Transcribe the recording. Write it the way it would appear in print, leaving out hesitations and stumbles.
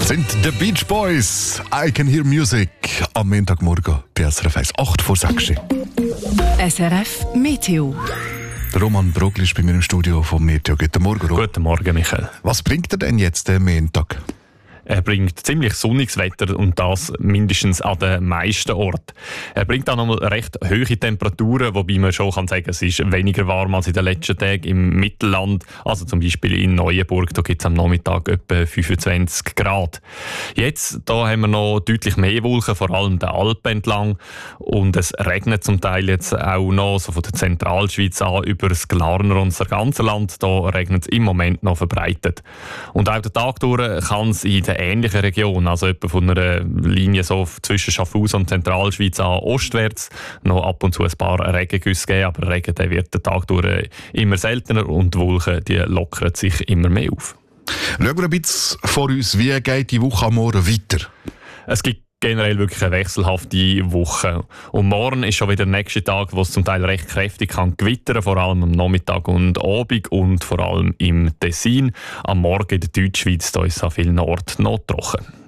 Sind The Beach Boys. I Can Hear Music. Am Montagmorgen bei SRF 1, 8 vor 6. SRF Meteo. Der Roman Brogli ist bei mir im Studio vom Meteo. Guten Morgen, Roman. Guten Morgen, Michael. Was bringt er denn jetzt am Montag? Er bringt ziemlich sonniges Wetter und das mindestens an den meisten Orten. Er bringt auch nochmal recht hohe Temperaturen, wobei man schon kann sagen, es ist weniger warm als in den letzten Tagen im Mittelland. Also zum Beispiel in Neuenburg, da gibt es am Nachmittag etwa 25 Grad. Jetzt da haben wir noch deutlich mehr Wolken, vor allem den Alpen entlang. Und es regnet zum Teil jetzt auch noch so von der Zentralschweiz an über das Glarner und das ganze Land. Da regnet es im Moment noch verbreitet. Und auch den Tag durch kann es in der ähnlichen Region, also etwa von einer Linie so zwischen Schaffhausen und Zentralschweiz an ostwärts, noch ab und zu ein paar Regengüsse geben, aber Regen der wird den Tag durch immer seltener und die Wolken die lockern sich immer mehr auf. Schauen wir ein bisschen vor uns, wie geht die Woche am Morgen weiter? Es gibt generell wirklich eine wechselhafte Woche. Und morgen ist schon wieder der nächste Tag, wo es zum Teil recht kräftig kann gewittern, vor allem am Nachmittag und Abend und vor allem im Tessin. Am Morgen in der Deutschschweiz da ist es an vielen Orten noch trocken.